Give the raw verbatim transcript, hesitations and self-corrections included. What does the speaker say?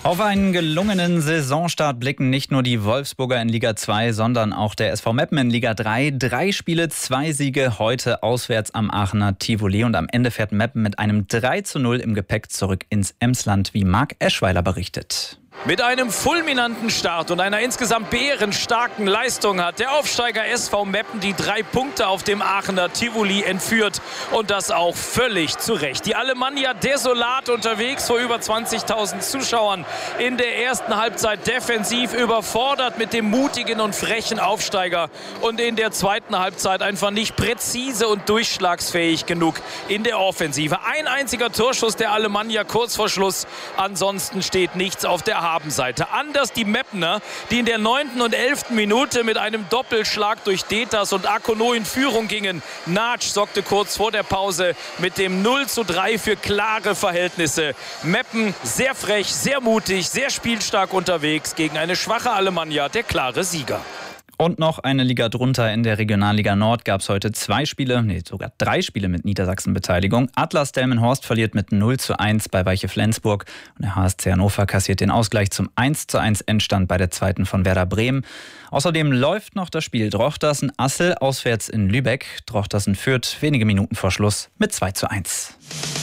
Auf einen gelungenen Saisonstart blicken nicht nur die Wolfsburger in Liga zwei, sondern auch der S V Meppen in Liga drei. Drei Spiele, zwei Siege, heute auswärts am Aachener Tivoli. Und am Ende fährt Meppen mit einem drei zu null im Gepäck zurück ins Emsland, wie Marc Eschweiler berichtet. Mit einem fulminanten Start und einer insgesamt bärenstarken Leistung hat der Aufsteiger S V Meppen die drei Punkte auf dem Aachener Tivoli entführt. Und das auch völlig zu Recht. Die Alemannia desolat unterwegs vor über zwanzigtausend Zuschauern. In der ersten Halbzeit defensiv überfordert mit dem mutigen und frechen Aufsteiger. Und in der zweiten Halbzeit einfach nicht präzise und durchschlagsfähig genug in der Offensive. Ein einziger Torschuss der Alemannia kurz vor Schluss. Ansonsten steht nichts auf der Habenseite. Anders die Meppener, die in der neunten und elften Minute mit einem Doppelschlag durch Detas und Akono in Führung gingen. Natsch sorgte kurz vor der Pause mit dem null zu drei für klare Verhältnisse. Meppen sehr frech, sehr mutig, sehr spielstark unterwegs gegen eine schwache Alemannia, der klare Sieger. Und noch eine Liga drunter in der Regionalliga Nord gab es heute zwei Spiele, nee, sogar drei Spiele mit Niedersachsen-Beteiligung. Atlas Delmenhorst verliert mit null zu eins bei Weiche Flensburg und der H S C Hannover kassiert den Ausgleich zum eins zu eins Endstand bei der zweiten von Werder Bremen. Außerdem läuft noch das Spiel Drochtersen-Assel auswärts in Lübeck. Drochtersen führt wenige Minuten vor Schluss mit zwei zu eins.